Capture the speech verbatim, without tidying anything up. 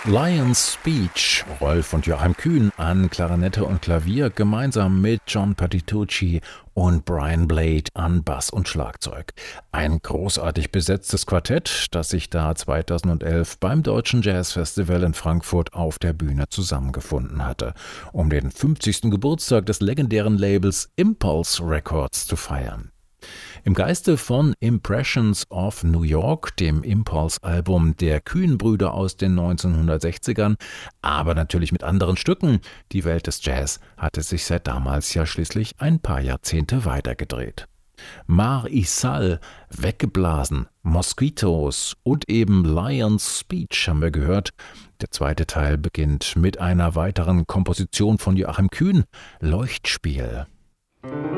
Lion's Speech, Rolf und Joachim Kühn an Klarinette und Klavier, gemeinsam mit John Patitucci und Brian Blade an Bass und Schlagzeug. Ein großartig besetztes Quartett, das sich da zweitausendelf beim Deutschen Jazzfestival in Frankfurt auf der Bühne zusammengefunden hatte, um den fünfzigsten Geburtstag des legendären Labels Impulse Records zu feiern. Im Geiste von Impressions of New York, dem Impulse-Album der Kühn-Brüder aus den neunzehnhundertsechzigern, aber natürlich mit anderen Stücken. Die Welt des Jazz hatte sich seit damals ja schließlich ein paar Jahrzehnte weitergedreht. Mar Isal, Weggeblasen, Mosquitos und eben Lion's Speech haben wir gehört. Der zweite Teil beginnt mit einer weiteren Komposition von Joachim Kühn, Leuchtspiel.